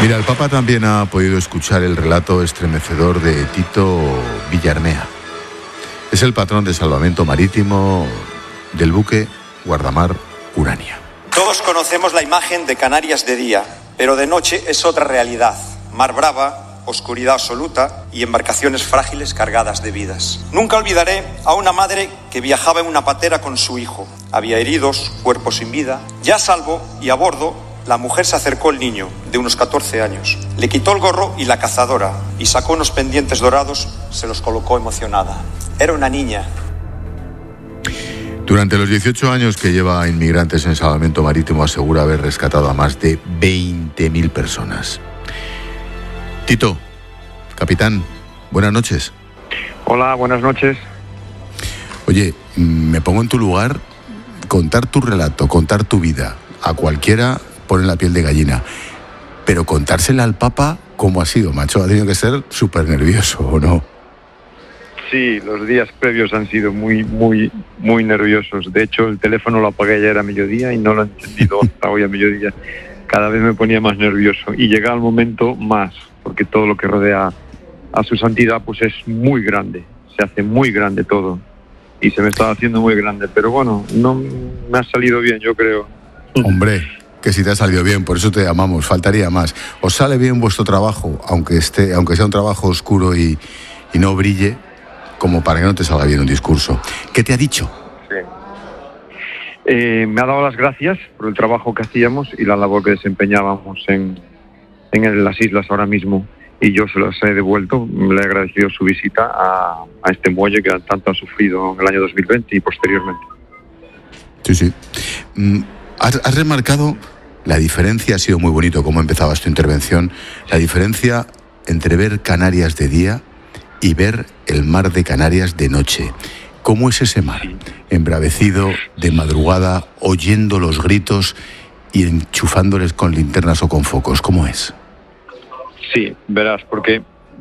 Mira, el Papa también ha podido escuchar el relato estremecedor de Tito Villarmea. Es el patrón de salvamento marítimo del buque guardamar Urania. Todos conocemos la imagen de Canarias de día, pero de noche es otra realidad. Mar brava, oscuridad absoluta y embarcaciones frágiles cargadas de vidas. Nunca olvidaré a una madre que viajaba en una patera con su hijo. Había heridos, cuerpos sin vida. Ya a salvo y a bordo, la mujer se acercó al niño, de unos 14 años. Le quitó el gorro y la cazadora y sacó unos pendientes dorados, se los colocó emocionada. Era una niña. Durante los 18 años que lleva Inmigrantes en Salvamento Marítimo asegura haber rescatado a más de 20.000 personas. Tito, capitán, buenas noches. Hola, buenas noches. Oye, me pongo en tu lugar, contar tu relato, contar tu vida, a cualquiera pone la piel de gallina, pero contársela al Papa, ¿cómo ha sido, macho? Ha tenido que ser súper nervioso, ¿o no? Sí, los días previos han sido muy nerviosos. De hecho, el teléfono lo apagué ayer a mediodía y no lo he encendido hasta hoy a mediodía. Cada vez me ponía más nervioso y llega el momento más, porque todo lo que rodea a su santidad pues es muy grande, se hace muy grande todo y se me estaba haciendo muy grande, pero bueno, no me ha salido bien, yo creo. Hombre, que si te ha salido bien, por eso te llamamos, faltaría más. Os sale bien vuestro trabajo, aunque sea un trabajo oscuro y no brille, como para que no te salga bien un discurso. ¿Qué te ha dicho? Sí. Me ha dado las gracias por el trabajo que hacíamos y la labor que desempeñábamos en las islas ahora mismo, y yo se los he devuelto. Le he agradecido su visita a este muelle que tanto ha sufrido en el año 2020 y posteriormente. Sí. Has remarcado la diferencia, ha sido muy bonito cómo empezabas tu intervención, la diferencia entre ver Canarias de día y ver el mar de Canarias de noche. ¿Cómo es ese mar? Embravecido, de madrugada, oyendo los gritos y enchufándoles con linternas o con focos. ¿Cómo es? Sí, verás, porque